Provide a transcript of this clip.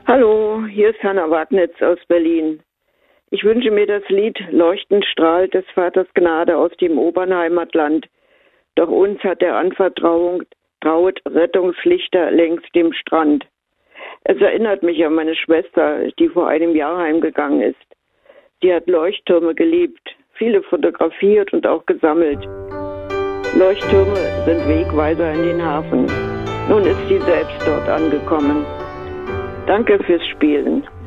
Hallo, hier ist Hanna Wagnitz aus Berlin. Ich wünsche mir das Lied Leuchtend strahlt des Vaters Gnade aus dem Obernheimatland. Doch uns hat er anvertraut Rettungslichter längs dem Strand. Es erinnert mich an meine Schwester, die vor einem Jahr heimgegangen ist. Sie hat Leuchttürme geliebt, viele fotografiert und auch gesammelt. Leuchttürme sind Wegweiser in den Hafen. Nun ist sie selbst dort angekommen. Danke fürs Spielen.